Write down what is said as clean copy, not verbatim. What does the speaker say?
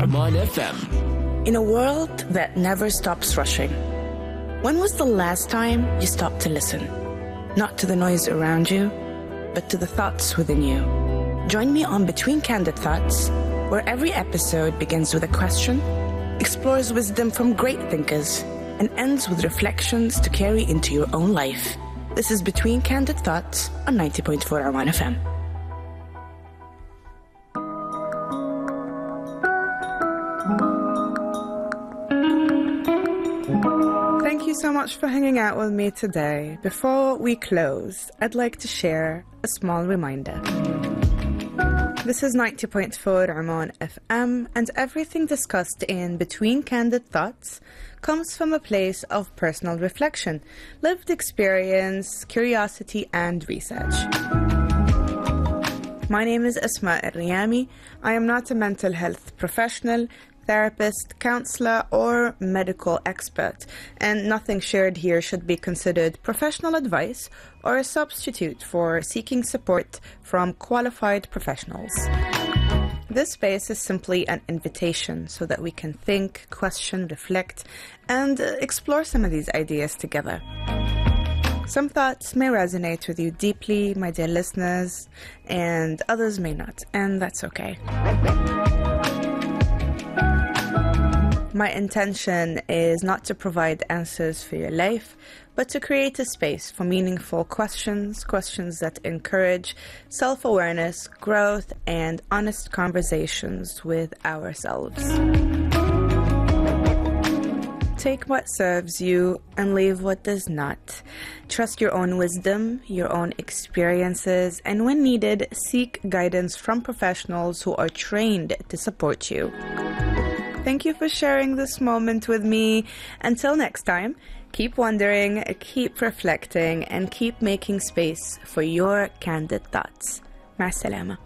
Arman FM. In a world that never stops rushing, when was the last time you stopped to listen? Not to the noise around you, but to the thoughts within you. Join me on Between Candid Thoughts, where every episode begins with a question, explores wisdom from great thinkers, and ends with reflections to carry into your own life. This is Between Candid Thoughts on 90.4 Arman FM. Thank you so much for hanging out with me today. Before we close, I'd like to share a small reminder. This is 90.4 Arman FM, and everything discussed in Between Candid Thoughts comes from a place of personal reflection, lived experience, curiosity, and research. My name is Asma Al-Riyami. I am not a mental health professional, therapist, counselor, or medical expert, and nothing shared here should be considered professional advice or a substitute for seeking support from qualified professionals. This space is simply an invitation so that we can think, question, reflect, and explore some of these ideas together. Some thoughts may resonate with you deeply, my dear listeners, and others may not, and that's okay. My intention is not to provide answers for your life, but to create a space for meaningful questions that encourage self-awareness, growth, and honest conversations with ourselves. Take what serves you and leave what does not. Trust your own wisdom, your own experiences, and when needed, seek guidance from professionals who are trained to support you. Thank you for sharing this moment with me. Until next time, keep wondering, keep reflecting, and keep making space for your candid thoughts. مع السلامة.